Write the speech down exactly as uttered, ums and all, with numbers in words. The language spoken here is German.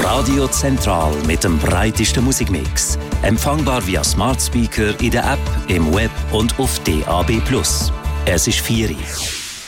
Radio Zentral mit dem breitesten Musikmix. Empfangbar via Smart Speaker in der App, im Web und auf D A B plus. Es ist vier Uhr.